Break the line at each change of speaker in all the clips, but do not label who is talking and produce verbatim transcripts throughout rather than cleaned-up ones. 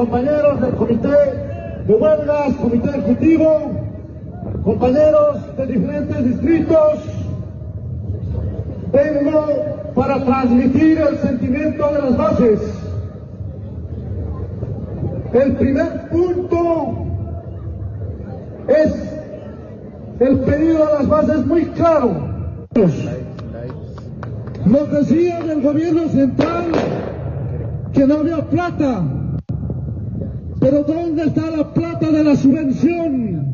compañeros del comité de huelgas, comité ejecutivo, compañeros de diferentes distritos, vengo para transmitir el sentimiento de las bases. El primer punto es el pedido de las bases muy claro. Nos decían del gobierno central que no había plata, pero ¿dónde está la plata de la subvención?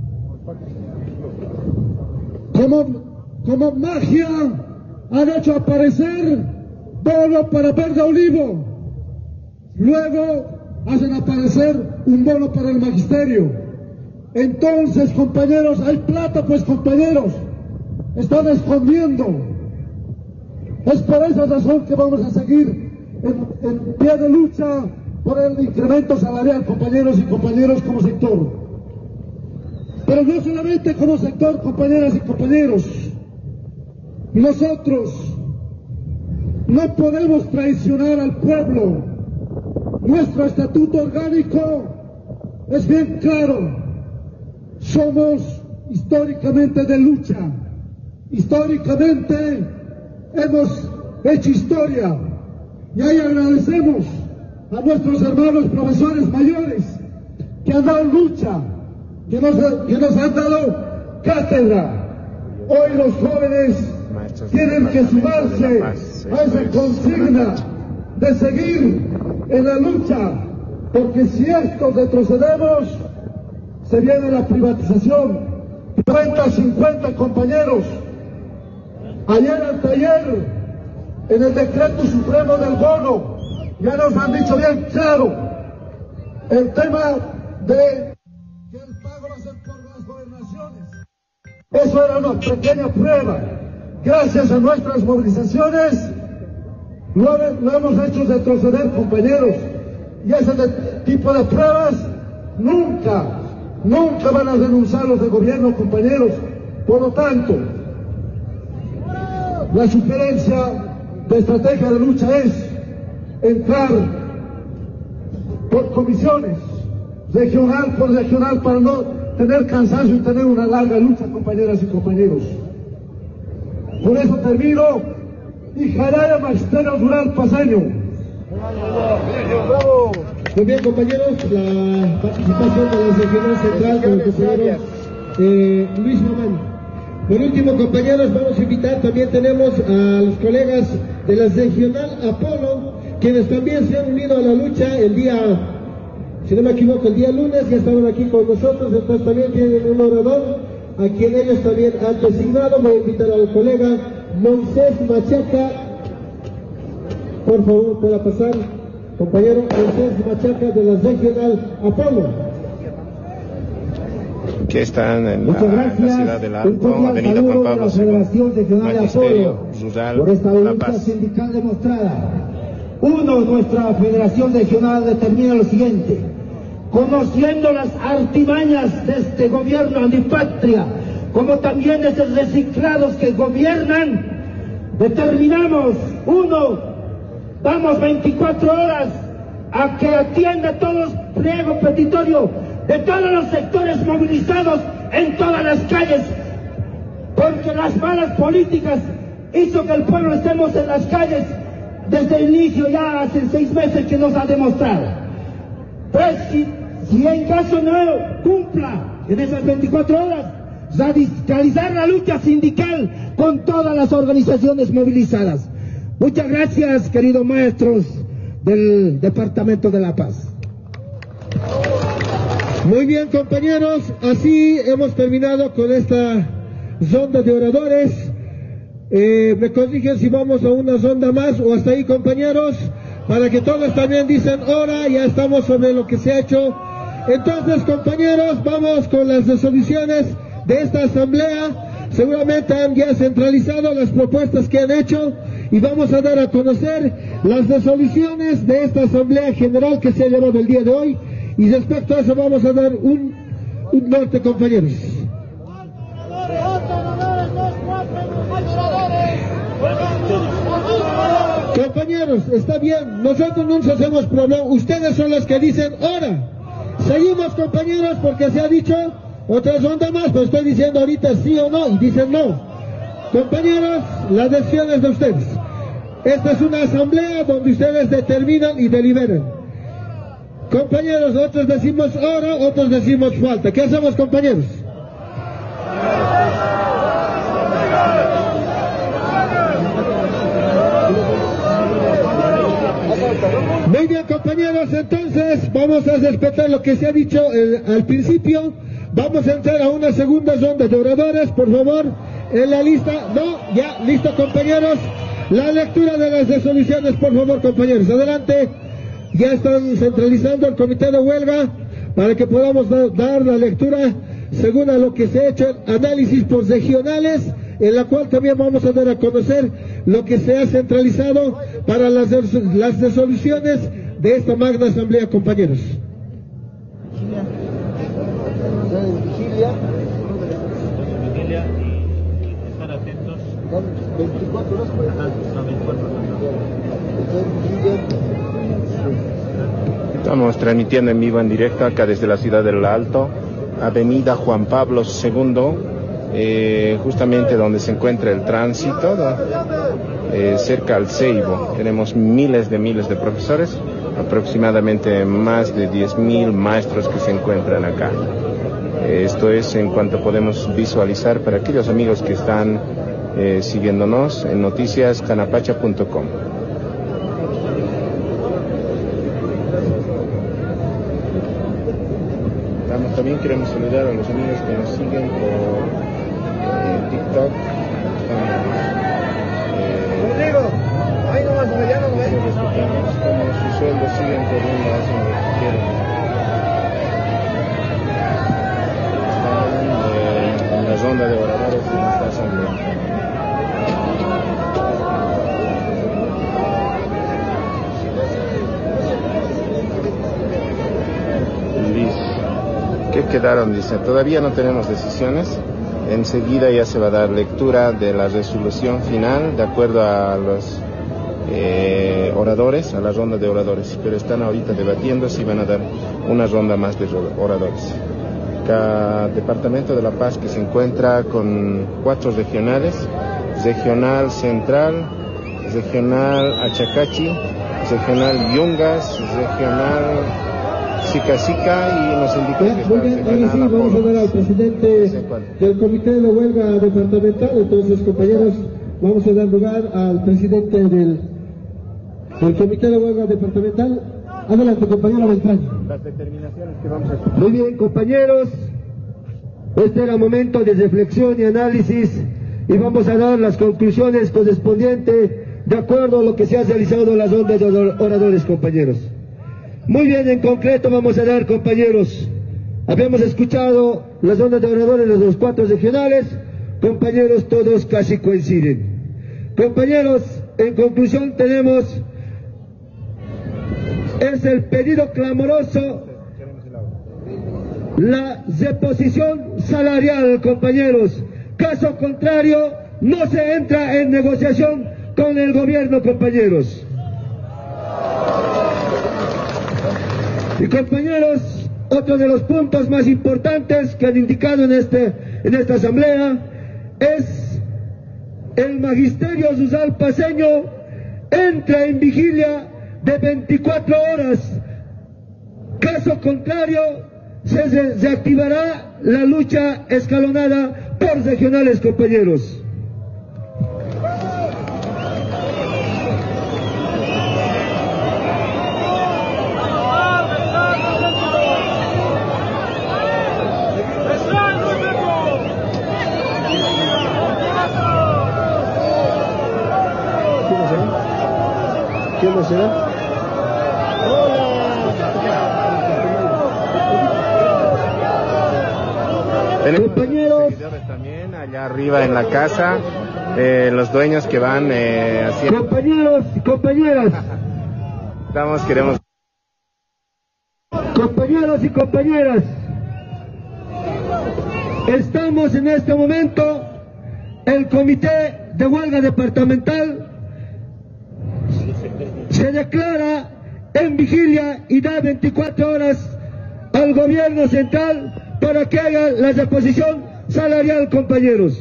Como, como magia han hecho aparecer bono para verde olivo, luego hacen aparecer un bono para el magisterio. Entonces, compañeros, hay plata, pues compañeros, están escondiendo. Es por esa razón que vamos a seguir en, en pie de lucha por el incremento salarial, compañeros y compañeros, como sector. Pero no solamente como sector, compañeras y compañeros. Nosotros no podemos traicionar al pueblo. Nuestro estatuto orgánico es bien claro. Somos históricamente de lucha. Históricamente hemos hecho historia. Y ahí agradecemos a nuestros hermanos profesores mayores que han dado lucha, que nos, que nos han dado cátedra. Hoy los jóvenes tienen que sumarse a esa consigna de seguir en la lucha, porque si esto retrocedemos, se viene la privatización. cincuenta cincuenta, compañeros. Ayer, anteayer, en el decreto supremo del bono, ya nos han dicho bien claro el tema de que el pago va a ser por las gobernaciones. Eso era una pequeña prueba. Gracias a nuestras movilizaciones lo, lo hemos hecho retroceder, compañeros. Y ese de, tipo de pruebas nunca, nunca van a denunciar los de gobierno, compañeros. Por lo tanto, la sugerencia de estrategia de lucha es entrar por comisiones, regional por regional, para no tener cansancio y tener una larga lucha, compañeras y compañeros. Por eso termino y Jaraya Magisterio Rural Paseño.
Muy bien, compañeros, la participación de la regional central con el compañero eh, Luis Román. Por último, compañeros, vamos a invitar, también tenemos a los colegas de la regional Apolo, quienes también se han unido a la lucha el día, si no me equivoco, el día lunes, ya estaban aquí con nosotros, entonces también tienen un orador, a quien ellos también han designado. Voy a invitar al colega Moisés Machaca, por favor, pueda pasar, compañero Moisés Machaca de la regional Apolo.
Que están en la, la ciudad del Alto, Avenida Juan Pablo segundo, Magisterio Rural
por esta
La
lucha
Paz.
sindical demostrada. Uno, nuestra Federación Regional determina lo siguiente: conociendo las artimañas de este gobierno antipatria, como también de estos reciclados que gobiernan, determinamos, uno, damos veinticuatro horas a que atienda todos los pliegos petitorios de todos los sectores movilizados en todas las calles, porque las malas políticas hizo que el pueblo estemos en las calles desde el inicio, ya hace seis meses que nos ha demostrado. Pues si, si en caso no cumpla en esas veinticuatro horas, radicalizar la lucha sindical con todas las organizaciones movilizadas. Muchas gracias, queridos maestros del Departamento de La Paz.
Muy bien, compañeros, así hemos terminado con esta ronda de oradores. Eh, me corrigen si vamos a una ronda más o hasta ahí, compañeros, para que todos también dicen hora, ya estamos sobre lo que se ha hecho. Entonces, compañeros, vamos con las resoluciones de esta asamblea. Seguramente han ya centralizado las propuestas que han hecho y vamos a dar a conocer las resoluciones de esta asamblea general que se ha llevado el día de hoy. Y respecto a eso vamos a dar un, un norte, compañeros. Compañeros, está bien, nosotros no nos hacemos problema, ustedes son los que dicen ahora. Seguimos, compañeros, porque se ha dicho otra ronda más, pero estoy diciendo ahorita sí o no, y dicen no. Compañeros, la decisión es de ustedes. Esta es una asamblea donde ustedes determinan y deliberan. Compañeros, otros decimos ahora, otros decimos falta. ¿Qué hacemos, compañeros? Muy bien, compañeros, entonces vamos a respetar lo que se ha dicho eh, al principio. Vamos a entrar a una segunda ronda de oradores, por favor, en la lista. No, ya, listo, compañeros. La lectura de las resoluciones, por favor, compañeros. Adelante. Ya están centralizando el comité de huelga para que podamos da, dar la lectura según a lo que se ha hecho, análisis por regionales, en la cual también vamos a dar a conocer lo que se ha centralizado para las, las resoluciones de esta magna asamblea, compañeros.
Vigilia. Vigilia y estar atentos. veinticuatro horas por ejemplo. No, veinticuatro horas.
Estamos transmitiendo en vivo, en directo, acá desde la ciudad del Alto, avenida Juan Pablo segundo, eh, justamente donde se encuentra el tránsito, eh, cerca al Ceibo. Tenemos miles de miles de profesores, aproximadamente más de diez mil maestros que se encuentran acá. Eh, esto es en cuanto podemos visualizar para aquellos amigos que están eh, siguiéndonos en noticias canapacha punto com. También queremos saludar a los amigos que nos siguen por eh, TikTok.
Rodrigo, ahí nomás, ya no ven.
Como su sueldo siguen corriendo, hacen lo que quieren. Están eh, en la ronda de oradores de esta asamblea. ¿Qué quedaron? Dice, todavía no tenemos decisiones. Enseguida ya se va a dar lectura de la resolución final de acuerdo a los eh, oradores, a la ronda de oradores. Pero están ahorita debatiendo si van a dar una ronda más de oradores. Cada departamento de La Paz que se encuentra con cuatro regionales: regional central, regional Achacachi, regional Yungas, regional Sica Sica, y nos indica
que muy bien, ahora sí vamos a dar al presidente del comité de huelga departamental. Entonces, compañeros, vamos a dar lugar al presidente del, del comité de huelga departamental. Adelante, compañero Beltrán.
Las determinaciones que vamos a hacer.
Muy bien, compañeros, este era momento de reflexión y análisis, y vamos a dar las conclusiones correspondientes de acuerdo a lo que se ha realizado en las rondas de oradores, compañeros. Muy bien, en concreto vamos a dar, compañeros, habíamos escuchado las rondas de oradores de los cuatro regionales, compañeros, todos casi coinciden. Compañeros, en conclusión tenemos, es el pedido clamoroso, la reposición salarial, compañeros. Caso contrario, no se entra en negociación con el gobierno, compañeros. Y compañeros, otro de los puntos más importantes que han indicado en, este, en esta asamblea es el magisterio rural paceño entra en vigilia de veinticuatro horas. Caso contrario, se reactivará la lucha escalonada por regionales, compañeros.
¿Quién lo será? Tenemos compañeros también allá arriba en la casa, eh, los dueños que van eh, haciendo.
Compañeros y compañeras.
Estamos, queremos.
Compañeros y compañeras. Estamos en este momento, el comité de huelga departamental se declara en vigilia y da veinticuatro horas al gobierno central para que haga la reposición salarial, compañeros.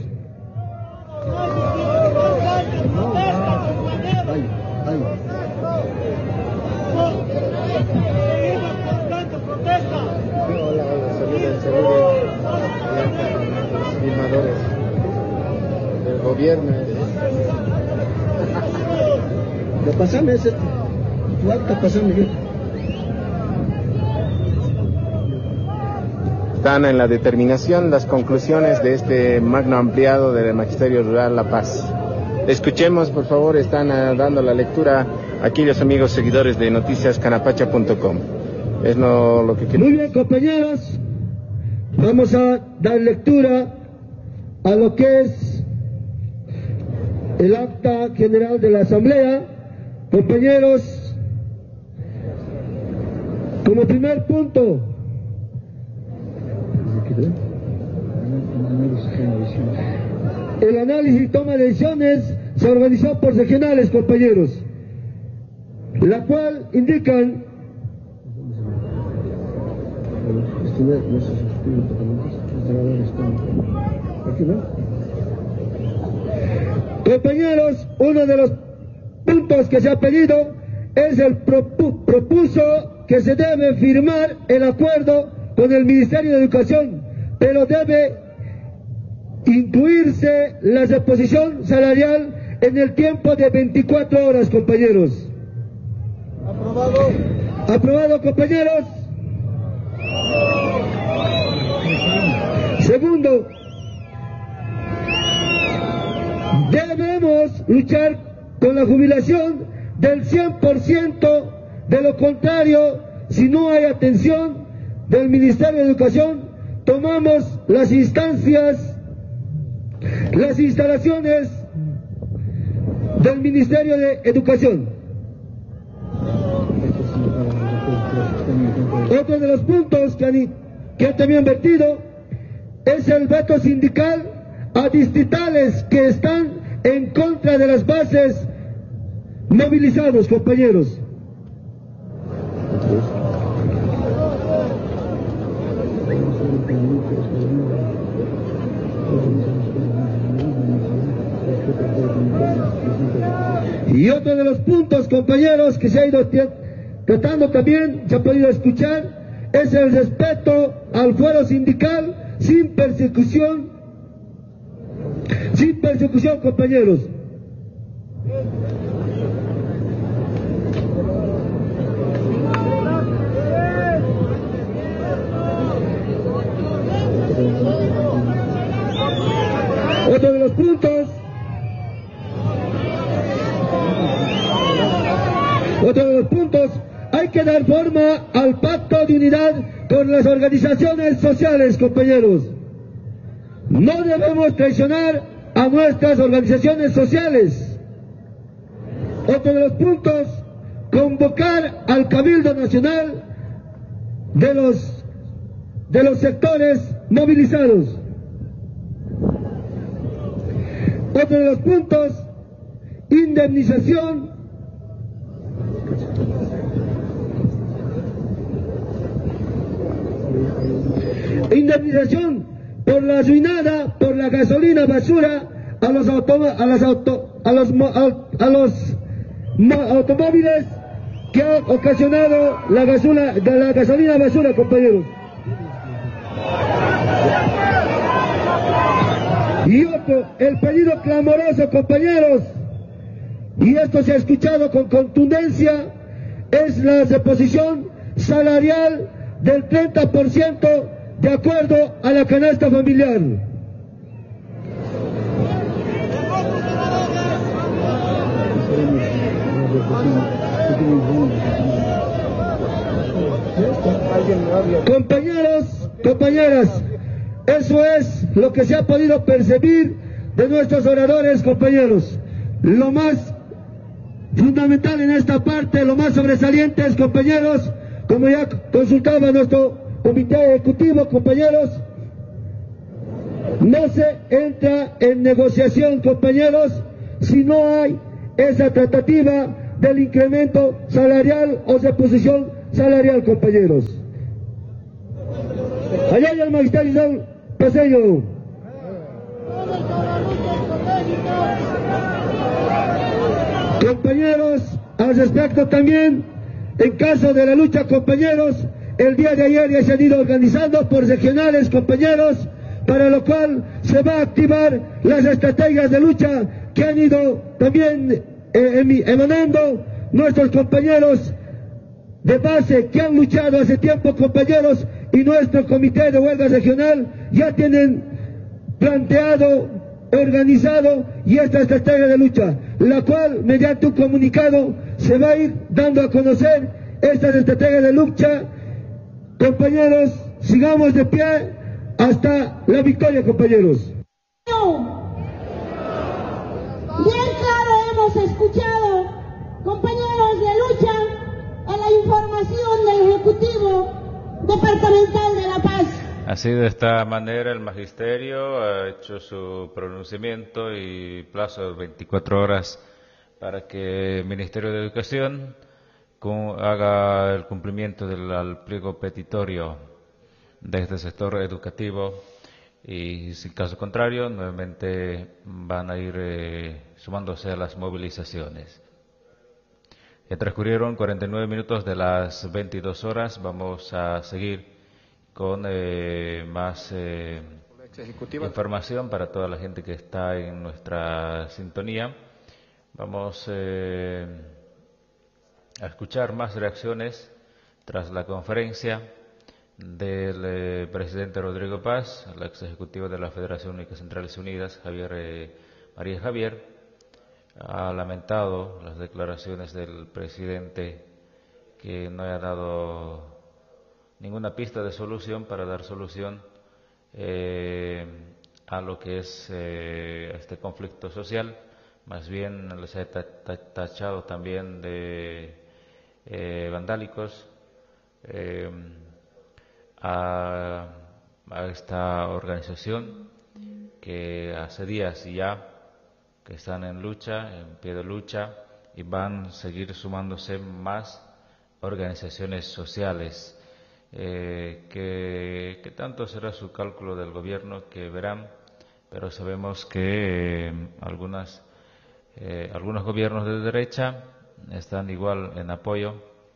Del gobierno.
Pasame ese, tu acta, pasame.
Están en la determinación las conclusiones de este magno ampliado del Magisterio Rural La Paz. Escuchemos, por favor, están uh, dando la lectura aquí los amigos seguidores de noticias canapacha punto com. Es no, lo que quiero.
Muy bien, compañeros, vamos a dar lectura a lo que es el acta general de la Asamblea. Compañeros, como primer punto, el análisis y toma de decisiones se organizó por regionales, compañeros, la cual indican compañeros, uno de los puntos que se ha pedido es el propu propuso que se debe firmar el acuerdo con el Ministerio de Educación, pero debe incluirse la reposición salarial en el tiempo de veinticuatro horas, compañeros.
Aprobado.
Aprobado, compañeros. Segundo, debemos luchar con la jubilación del cien por ciento, de lo contrario, si no hay atención del Ministerio de Educación, tomamos las instancias, las instalaciones del Ministerio de Educación. Otro de los puntos que han, que han también vertido es el veto sindical a distritales que están en contra de las bases movilizados, compañeros. Y otro de los puntos, compañeros, que se ha ido tratando también, se ha podido escuchar, es el respeto al fuero sindical sin persecución, sin persecución, compañeros. Otro de los puntos, otro de los puntos, hay que dar forma al pacto de unidad con las organizaciones sociales, compañeros. No debemos traicionar a nuestras organizaciones sociales. Otro de los puntos, convocar al Cabildo Nacional de los, de los sectores movilizados. Otro de los puntos, indemnización indemnización por la arruinada, por la gasolina basura a los auto, a las auto, a los a, a los automóviles que ha ocasionado la gasolina, de la gasolina basura, compañeros. Y otro, el pedido clamoroso, compañeros, y esto se ha escuchado con contundencia, es la reposición salarial del treinta por ciento de acuerdo a la canasta familiar. Compañeros, compañeras, eso es lo que se ha podido percibir de nuestros oradores, compañeros. Lo más fundamental en esta parte, lo más sobresaliente es, compañeros, como ya consultaba nuestro comité ejecutivo, compañeros, no se entra en negociación, compañeros, si no hay esa tratativa
del incremento salarial o reposición salarial, compañeros. Allá hay el magisterio paseño. Compañeros, al respecto también, en caso de la lucha, compañeros, el día de ayer ya se han ido organizando por regionales, compañeros, para lo cual se va a activar las estrategias de lucha que han ido también eh, emanando nuestros compañeros de base que han luchado hace tiempo, compañeros, y nuestro comité de huelga regional ya tienen planteado, organizado y esta estrategia de lucha, la cual mediante un comunicado se va a ir dando a conocer estas estrategias de lucha. Compañeros, sigamos de pie hasta la victoria, compañeros.
Bien claro hemos escuchado, compañeros de lucha, a la información del Ejecutivo Departamental de La Paz.
Así, de esta manera, el magisterio ha hecho su pronunciamiento y plazo de veinticuatro horas para que el Ministerio de Educación haga el cumplimiento del pliego petitorio de este sector educativo, y si caso contrario, nuevamente van a ir eh, sumándose a las movilizaciones. Ya transcurrieron cuarenta y nueve minutos de las veintidós horas. Vamos a seguir con eh, más eh, información para toda la gente que está en nuestra sintonía. Vamos eh, a escuchar más reacciones tras la conferencia del eh, presidente Rodrigo Paz. El ex ejecutivo de la Federación Única Centrales Unidas, Javier eh, María Javier, ha lamentado las declaraciones del presidente, que no haya dado ninguna pista de solución para dar solución eh, a lo que es eh, este conflicto social. Más bien les ha tachado también de eh, vandálicos eh, a, a esta organización que hace días ya que están en lucha, en pie de lucha, y van a seguir sumándose más organizaciones sociales. Eh, que, que tanto será su cálculo del gobierno que verán, pero sabemos que eh, algunas, eh, algunos gobiernos de derecha están igual en apoyo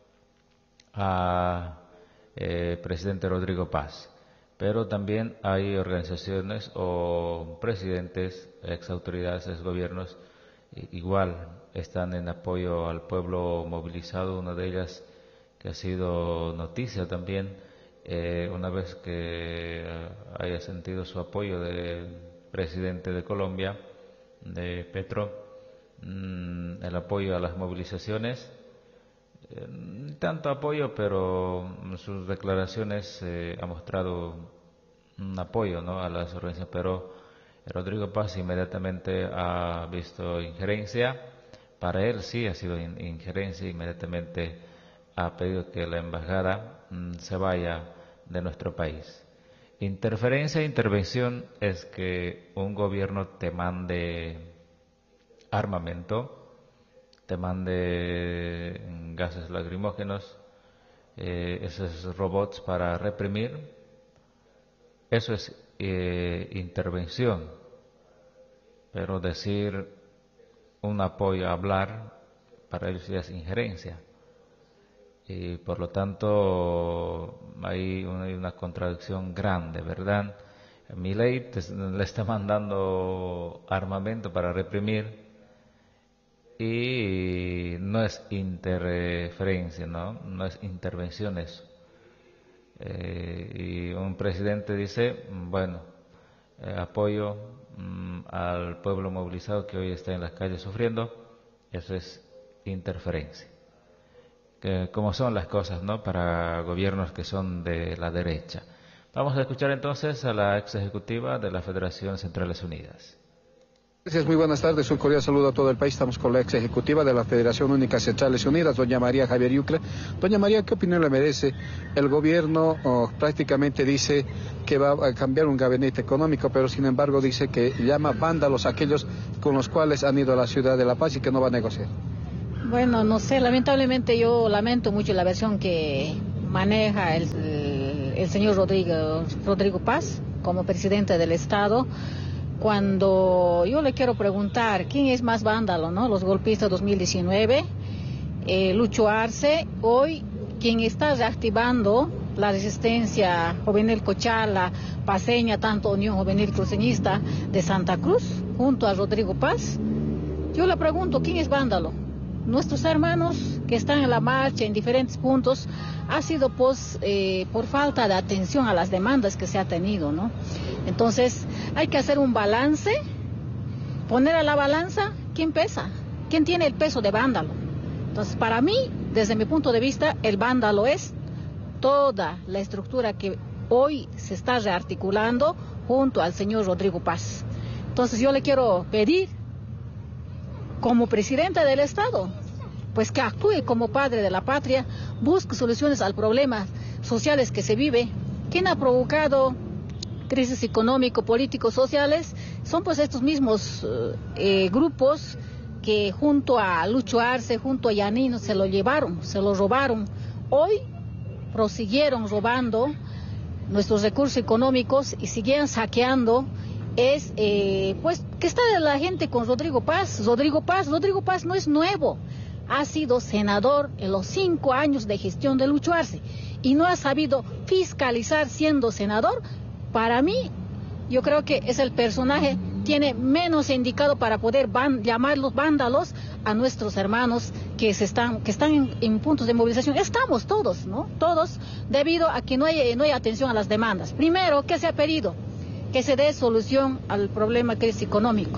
a eh, presidente Rodrigo Paz, pero también hay organizaciones o presidentes, ex autoridades, ex gobiernos, igual están en apoyo al pueblo movilizado. Una de ellas que ha sido noticia también, eh, una vez que haya sentido su apoyo del presidente de Colombia, de Petro, mmm, el apoyo a las movilizaciones, eh, tanto apoyo, pero sus declaraciones eh, ha mostrado un apoyo, ¿no?, a las organizaciones, pero Rodrigo Paz inmediatamente ha visto injerencia. Para él sí ha sido in- injerencia, inmediatamente ha pedido que la embajada mmm, se vaya de nuestro país. Interferencia e intervención es que un gobierno te mande armamento, te mande gases lacrimógenos, eh, esos robots para reprimir. Eso es eh, intervención, pero decir un apoyo a hablar, para ellos ya es injerencia. Y por lo tanto hay una, hay una contradicción grande, ¿verdad? Milei le está mandando armamento para reprimir y no es interferencia, ¿no? No es intervención eso. Eh, y un presidente dice, bueno, eh, apoyo mm, al pueblo movilizado que hoy está en las calles sufriendo. Eso es interferencia. Que, como son las cosas, ¿no?, para gobiernos que son de la derecha. Vamos a escuchar entonces a la ex ejecutiva de la Federación Centrales Unidas.
Gracias, muy buenas tardes. Un cordial saludo a todo el país. Estamos con la ex ejecutiva de la Federación Única Centrales Unidas, doña María Javier Yucle. Doña María, ¿qué opinión le merece? El gobierno oh, prácticamente dice que va a cambiar un gabinete económico, pero sin embargo dice que llama vándalos a aquellos con los cuales han ido a la ciudad de La Paz y que no va a negociar.
Bueno, no sé, lamentablemente yo lamento mucho la versión que maneja el, el, el señor Rodrigo, Rodrigo Paz como presidente del Estado, cuando yo le quiero preguntar, ¿quién es más vándalo, no? Los golpistas dos mil diecinueve, eh, Lucho Arce, hoy quien está reactivando la resistencia juvenil Cochala, paseña, tanto Unión Juvenil Cruceñista de Santa Cruz, junto a Rodrigo Paz. Yo le pregunto, ¿quién es vándalo? Nuestros hermanos que están en la marcha en diferentes puntos ha sido pues, eh, por falta de atención a las demandas que se ha tenido, ¿no? Entonces hay que hacer un balance, poner a la balanza quién pesa, quién tiene el peso de vándalo. Entonces para mí, desde mi punto de vista, el vándalo es toda la estructura que hoy se está rearticulando junto al señor Rodrigo Paz. Entonces yo le quiero pedir, como presidente del Estado, pues que actúe como padre de la patria, busque soluciones al problema sociales que se vive. ¿Quién ha provocado crisis económico, políticos, sociales? Son pues estos mismos eh, grupos que junto a Lucho Arce, junto a Yanino, se lo llevaron, se lo robaron. Hoy prosiguieron robando nuestros recursos económicos y siguen saqueando. Es, eh, pues, que está la gente con Rodrigo Paz. Rodrigo Paz, Rodrigo Paz no es nuevo. Ha sido senador en los cinco años de gestión de Lucho Arce y no ha sabido fiscalizar siendo senador. Para mí, yo creo que es el personaje, tiene menos indicado para poder van, llamarlos vándalos a nuestros hermanos que se están, que están en, en puntos de movilización. Estamos todos, ¿no? Todos, debido a que no hay, no hay atención a las demandas. Primero, ¿qué se ha pedido? Que se dé solución al problema que es económico.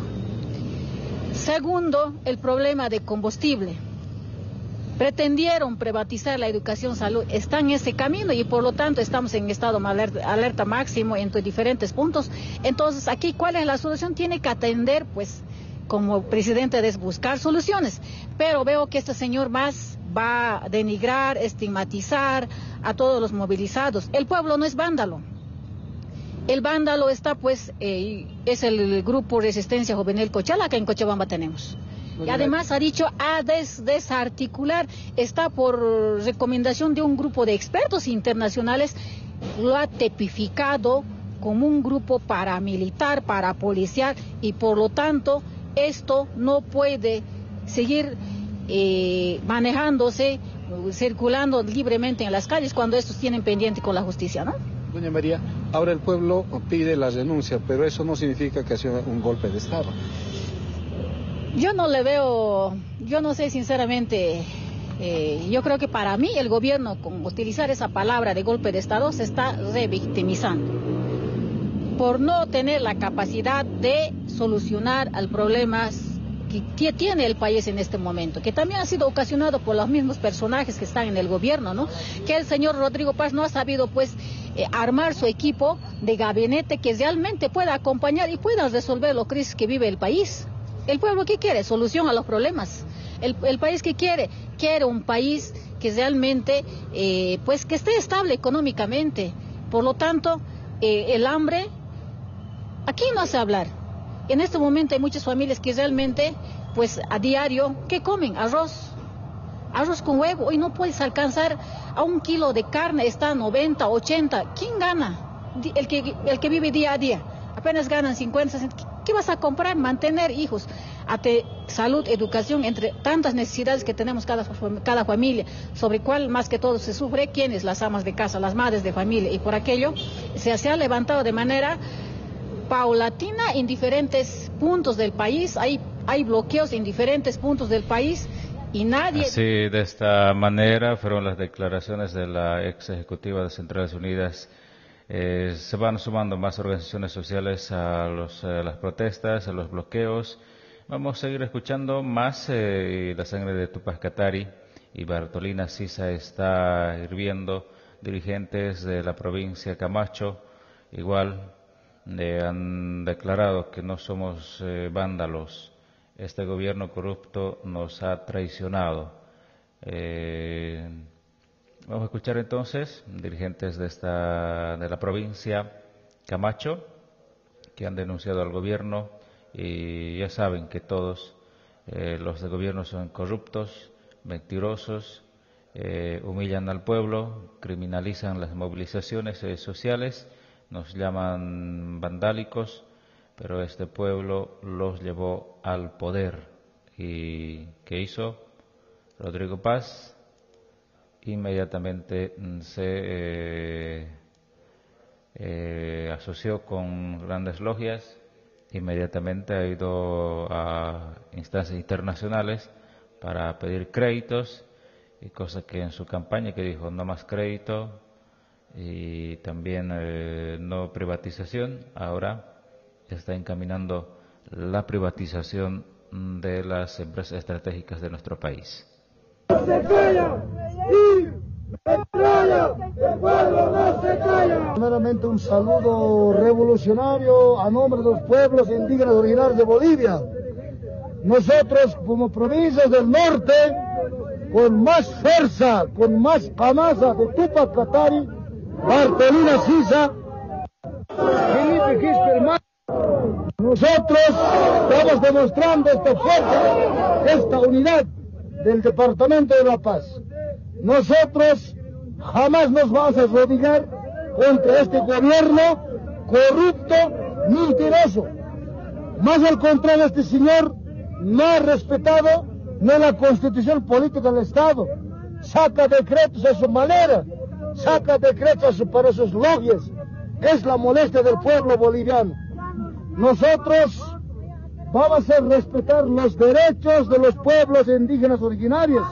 Segundo, el problema de combustible. Pretendieron privatizar la educación, salud, están en ese camino y por lo tanto estamos en estado de alerta, alerta máximo en diferentes puntos. Entonces aquí, ¿cuál es la solución? Tiene que atender, pues, como presidente, de buscar soluciones. Pero veo que este señor más va a denigrar, estigmatizar a todos los movilizados. El pueblo no es vándalo. El vándalo está, pues, eh, es el grupo Resistencia Juvenil Cochala, que en Cochabamba tenemos. Y además ha dicho a des, desarticular, está por recomendación de un grupo de expertos internacionales, lo ha tipificado como un grupo paramilitar, parapolicial, y por lo tanto esto no puede seguir eh, manejándose, circulando libremente en las calles cuando estos tienen pendiente con la justicia, ¿no?
Doña María, ahora el pueblo pide la renuncia, pero eso no significa que ha sido un golpe de Estado.
Yo no le veo, yo no sé sinceramente, eh, yo creo que para mí el gobierno, con utilizar esa palabra de golpe de Estado, se está revictimizando por no tener la capacidad de solucionar al problema que, que tiene el país en este momento, que también ha sido ocasionado por los mismos personajes que están en el gobierno, ¿no? Que el señor Rodrigo Paz no ha sabido, pues, eh, armar su equipo de gabinete que realmente pueda acompañar y pueda resolver la crisis que vive el país. ¿El pueblo qué quiere? Solución a los problemas. El, el país que quiere, quiere un país que realmente, eh, pues que esté estable económicamente. Por lo tanto, eh, el hambre, aquí no hace hablar. En este momento hay muchas familias que realmente, pues a diario, ¿qué comen? Arroz. Arroz con huevo. Hoy no puedes alcanzar a un kilo de carne, está a noventa, ochenta. ¿Quién gana? El que, el que vive día a día. Apenas ganan cincuenta, sesenta. ¿Qué vas a comprar? Mantener hijos, ate, salud, educación, entre tantas necesidades que tenemos cada, cada familia, sobre cuál más que todo se sufre, quiénes, las amas de casa, las madres de familia, y por aquello se, se ha levantado de manera paulatina en diferentes puntos del país, hay, hay bloqueos en diferentes puntos del país y nadie...
Así, de esta manera fueron las declaraciones de la ex ejecutiva de Centrales Unidas. Eh, se van sumando más organizaciones sociales a, los, a las protestas, a los bloqueos. Vamos a seguir escuchando más. Eh, la sangre de Tupac Katari y Bartolina Sisa está hirviendo. Dirigentes de la provincia Camacho igual eh, han declarado que no somos eh, vándalos. Este gobierno corrupto nos ha traicionado. Eh, Vamos a escuchar entonces dirigentes de esta de la provincia Camacho que han denunciado al gobierno y ya saben que todos eh, los de gobierno son corruptos, mentirosos, eh, humillan al pueblo, criminalizan las movilizaciones eh, sociales, nos llaman vandálicos, pero este pueblo los llevó al poder. ¿Y qué hizo Rodrigo Paz? Inmediatamente se eh, eh, asoció con grandes logias, inmediatamente ha ido a instancias internacionales para pedir créditos, y cosa que en su campaña que dijo no más crédito y también eh, no privatización, ahora está encaminando la privatización de las empresas estratégicas de nuestro país.
No se calla y metralla, el pueblo no se calla.
Primeramente un saludo revolucionario a nombre de los pueblos indígenas originarios de Bolivia. Nosotros como provincias del norte, con más fuerza, con más camasa de Túpac Katari, Bartolina Sisa, Felipe Quisperman, nosotros estamos demostrando esta fuerza, esta unidad del Departamento de La Paz. Nosotros jamás nos vamos a arrodillar contra este gobierno corrupto, mentiroso. Más al contrario, este señor no ha respetado ni la Constitución política del Estado. Saca decretos a su manera, saca decretos a su, para sus logias. Es la molestia del pueblo boliviano. Nosotros vamos a hacer respetar los derechos de los pueblos indígenas originarios.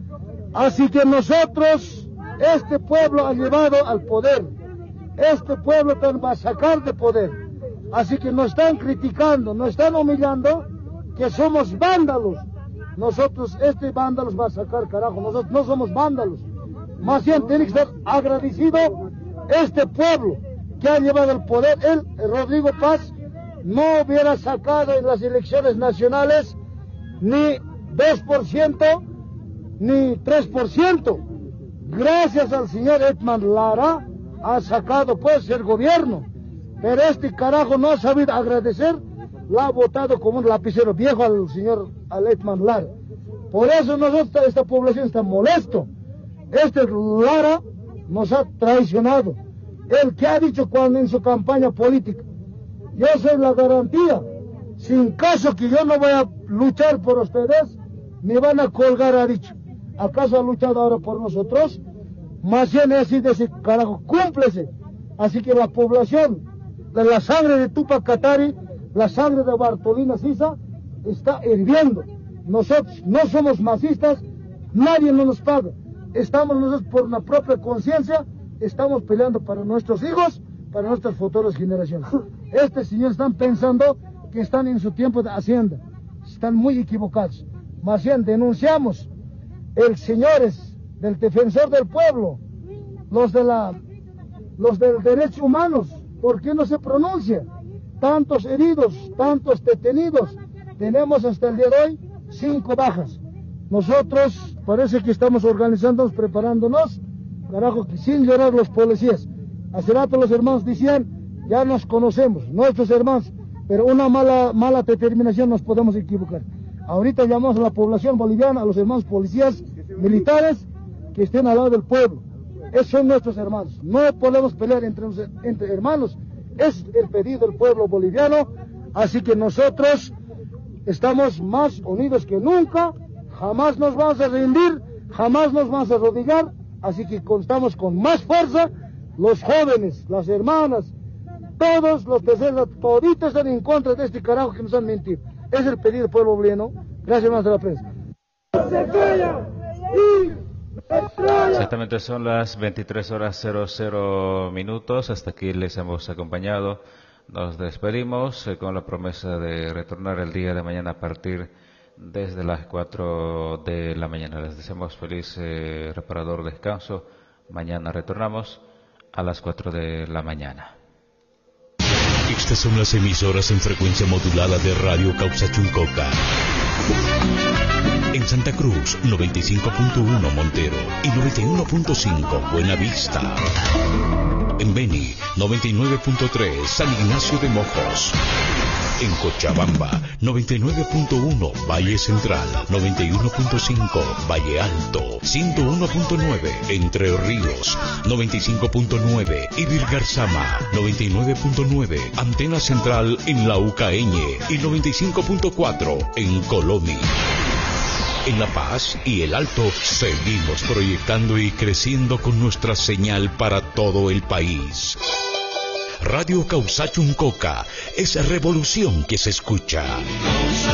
Así que nosotros, este pueblo ha llevado al poder. Este pueblo va a sacar de poder. Así que nos están criticando, nos están humillando, que somos vándalos. Nosotros, este vándalos va a sacar carajo. Nosotros no somos vándalos. Más bien tiene que estar agradecido este pueblo que ha llevado al poder. Él, Rodrigo Paz, no hubiera sacado en las elecciones nacionales ni dos por ciento ni tres por ciento. Gracias al señor Edman Lara ha sacado pues el gobierno. Pero este carajo no ha sabido agradecer, la ha votado como un lapicero viejo al señor al Edman Lara. Por eso nosotros, esta población está molesto. Este Lara nos ha traicionado. Él que ha dicho cuando en su campaña política: yo soy la garantía, sin caso que yo no voy a luchar por ustedes, me van a colgar, ha dicho. ¿Acaso ha luchado ahora por nosotros? Más bien es así de ese carajo, cúmplese. Así que la población, de la sangre de Túpac Katari, la sangre de Bartolina Sisa, está hirviendo. Nosotros no somos masistas, nadie no nos paga. Estamos nosotros por una propia conciencia, estamos peleando para nuestros hijos, para nuestras futuras generaciones. Este señor están pensando que están en su tiempo de hacienda. Están muy equivocados. Más bien denunciamos el señores del defensor del pueblo, los de la, los del derechos humanos. ¿Por qué no se pronuncia? Tantos heridos, tantos detenidos. Tenemos hasta el día de hoy cinco bajas. Nosotros parece que estamos organizándonos, preparándonos, carajo, que sin llorar los policías. Hace rato los hermanos decían, ya nos conocemos, nuestros hermanos, pero una mala, mala determinación nos podemos equivocar. Ahorita llamamos a la población boliviana, a los hermanos policías, militares, que estén al lado del pueblo. Esos son nuestros hermanos. No podemos pelear entre, entre hermanos. Es el pedido del pueblo boliviano. Así que nosotros estamos más unidos que nunca. Jamás nos vamos a rendir, jamás nos vamos a arrodillar. Así que contamos con más fuerza. Los jóvenes, las hermanas, todos los terceros, toditos están en contra de este carajo que nos han mentido. Es el pedido del pueblo boliviano. Gracias, hermanos de la prensa.
Exactamente, son las veintitrés horas cero cero minutos. Hasta aquí les hemos acompañado. Nos despedimos eh, con la promesa de retornar el día de mañana a partir desde las cuatro de la mañana. Les deseamos feliz eh, reparador descanso. Mañana retornamos a las cuatro de la mañana.
Estas son las emisoras en frecuencia modulada de Radio Causa-Chuncoca. En Santa Cruz, noventa y cinco punto uno Montero y noventa y uno punto cinco Buena Vista. En Beni, noventa y nueve punto tres San Ignacio de Mojos. En Cochabamba, noventa y nueve punto uno Valle Central, noventa y uno punto cinco Valle Alto, ciento uno punto nueve Entre Ríos, noventa y cinco punto nueve Ibirgarzama, noventa y nueve punto nueve Antena Central en Laucaeñe y noventa y cinco punto cuatro en Colomi. En La Paz y El Alto seguimos proyectando y creciendo con nuestra señal para todo el país. Radio Causachuncoca es revolución que se escucha.